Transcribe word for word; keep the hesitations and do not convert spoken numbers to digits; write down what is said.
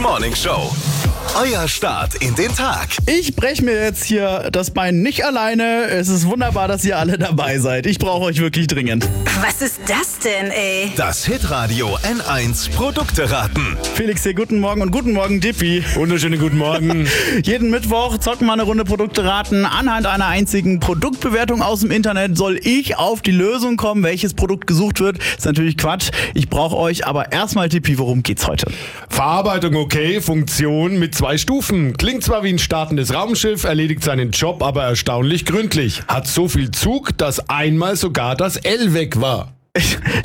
Morning Show. Euer Start in den Tag. Ich breche mir jetzt hier das Bein nicht alleine. Es ist wunderbar, dass ihr alle dabei seid. Ich brauche euch wirklich dringend. Was ist das denn, ey? Das Hitradio N eins Produkte raten. Felix hier, guten Morgen und guten Morgen, Dippi. Wunderschönen guten Morgen. Jeden Mittwoch zocken wir eine Runde Produkte raten. Anhand einer einzigen Produktbewertung aus dem Internet soll ich auf die Lösung kommen, welches Produkt gesucht wird. Ist natürlich Quatsch. Ich brauche euch aber erstmal, Dippi, worum geht's heute? Verarbeitung okay, Funktion mit zwei Stufen. Klingt zwar wie ein startendes Raumschiff, erledigt seinen Job aber erstaunlich gründlich. Hat so viel Zug, dass einmal sogar das L weg war. Ich,